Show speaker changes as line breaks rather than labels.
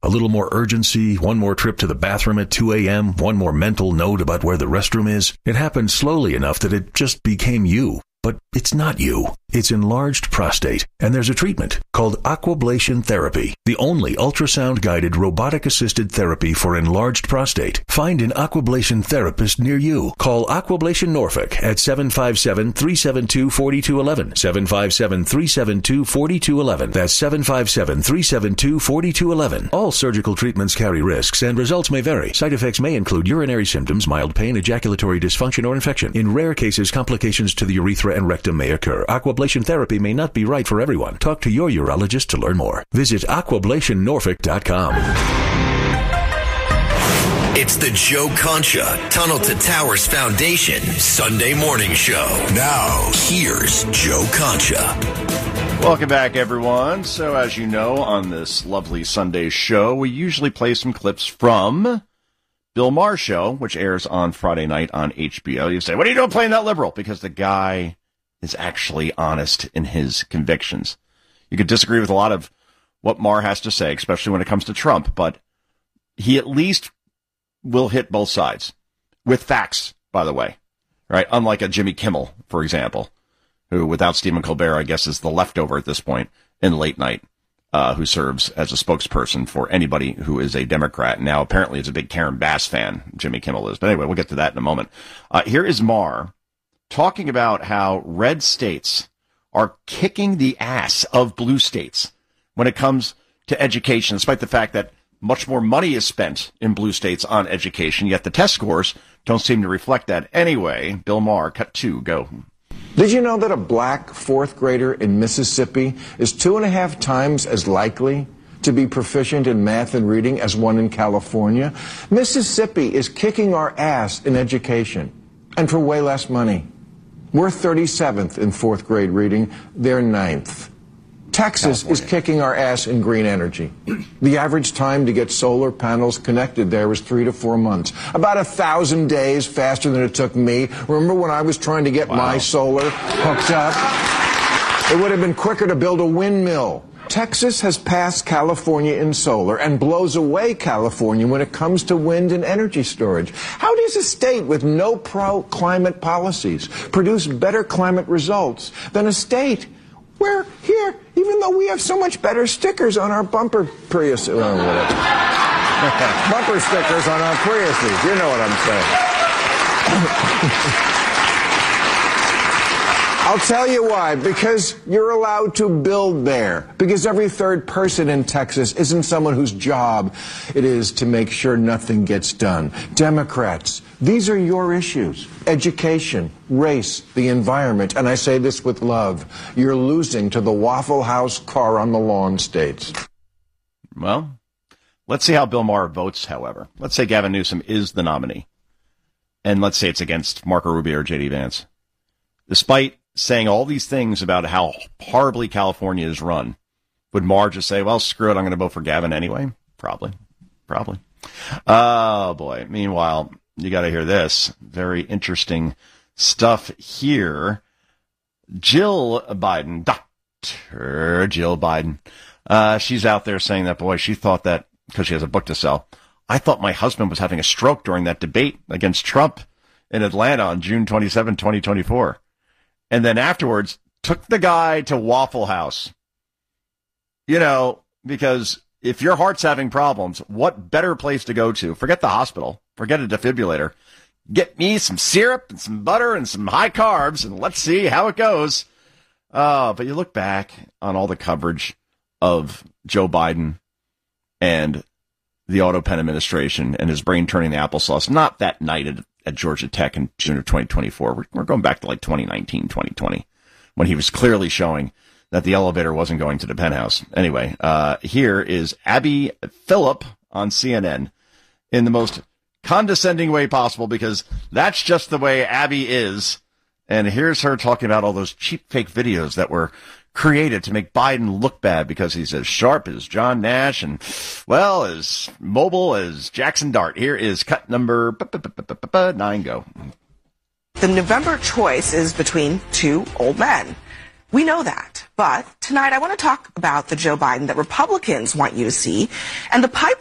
little more urgency, one more trip to the bathroom at 2 a.m., one more mental note about where the restroom is. It happened slowly enough that it just became you. But it's not you. It's enlarged prostate, and there's a treatment called Aquablation Therapy, the only ultrasound-guided robotic-assisted therapy for enlarged prostate. Find an Aquablation therapist near you. Call Aquablation Norfolk at 757-372-4211, 757-372-4211. That's 757-372-4211. All surgical treatments carry risks, and results may vary. Side effects may include urinary symptoms, mild pain, ejaculatory dysfunction, or infection. In rare cases, complications to the urethra and rectum may occur. Aquablation therapy may not be right for everyone. Talk to your urologist to learn more. Visit aquablationnorfolk.com.
It's the Joe Concha Tunnel to Towers Foundation Sunday morning show. Now, here's Joe Concha.
Welcome back, everyone. So, as you know, on this lovely Sunday show, we usually play some clips from Bill Maher's show, which airs on Friday night on HBO. You say, what are you doing playing that liberal? Because the guy is actually honest in his convictions. You could disagree with a lot of what Maher has to say, especially when it comes to Trump, but he at least will hit both sides with facts, by the way, right? Unlike a Jimmy Kimmel, for example, who, without Stephen Colbert, I guess is the leftover at this point in late night, who serves as a spokesperson for anybody who is a Democrat. Now, apparently, is a big Karen Bass fan, Jimmy Kimmel is. But anyway, we'll get to that in a moment. Here is Maher talking about how red states are kicking the ass of blue states when it comes to education, despite the fact that much more money is spent in blue states on education, yet the test scores don't seem to reflect that. Anyway, Bill Maher, cut 2, go.
Did you know that a black fourth grader in Mississippi is 2.5 times as likely to be proficient in math and reading as one in California? Mississippi is kicking our ass in education, and for way less money. We're 37th in fourth grade reading. They're 9th. Texas is kicking our ass in green energy. The average time to get solar panels connected there was 3 to 4 months. About 1,000 days faster than it took me. Remember when I was trying to get my solar hooked up? It would have been quicker to build a windmill. Texas has passed California in solar and blows away California when it comes to wind and energy storage. How does a state with no pro-climate policies produce better climate results than a state where here, even though we have so much better stickers on our bumper Prius, bumper stickers on our Priuses, you know what I'm saying. I'll tell you why. Because you're allowed to build there. Because every third person in Texas isn't someone whose job it is to make sure nothing gets done. Democrats, these are your issues. Education, race, the environment. And I say this with love. You're losing to the Waffle House car on the lawn states.
Well, let's see how Bill Maher votes, however. Let's say Gavin Newsom is the nominee. And let's say it's against Marco Rubio or J.D. Vance. Despite saying all these things about how horribly California is run, would Maher just say, well, screw it, I'm going to vote for Gavin anyway? Probably. Oh, boy. Meanwhile, you got to hear this. Very interesting stuff here. Jill Biden, Dr. Jill Biden, she's out there saying that, boy, she thought that because she has a book to sell. I thought my husband was having a stroke during that debate against Trump in Atlanta on June 27, 2024. And then afterwards, took the guy to Waffle House. You know, because if your heart's having problems, what better place to go to? Forget the hospital. Forget a defibrillator. Get me some syrup and some butter and some high carbs, and let's see how it goes. But you look back on all the coverage of Joe Biden and the Auto Penn administration and his brain turning the applesauce, not that night at Georgia Tech in June of 2024. We're going back to like 2019, 2020, when he was clearly showing that the elevator wasn't going to the penthouse. Anyway, here is Abby Phillip on CNN in the most condescending way possible, because that's just the way Abby is. And here's her talking about all those cheap fake videos that were created to make Biden look bad because he's as sharp as John Nash and, well, as mobile as Jackson Dart. Here is cut number 9, go.
The November choice is between 2 old men. We know that. But tonight I want to talk about the Joe Biden that Republicans want you to see and the pipe